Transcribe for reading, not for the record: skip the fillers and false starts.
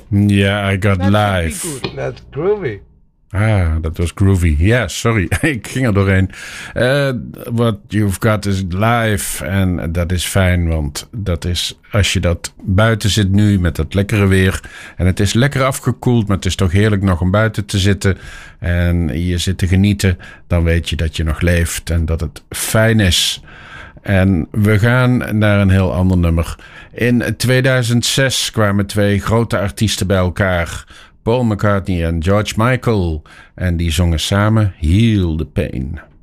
Yeah, I Got Life. That's groovy. Ah, dat was groovy. Ja, sorry. Ik ging er doorheen. What You've Got is live. En dat is fijn, want dat is... Als je dat buiten zit nu met dat lekkere weer... En het is lekker afgekoeld, maar het is toch heerlijk nog om buiten te zitten... En je zit te genieten, dan weet je dat je nog leeft en dat het fijn is... En we gaan naar een heel ander nummer. In 2006 kwamen 2 grote artiesten bij elkaar... Paul McCartney en George Michael. En die zongen samen Heal the Pain.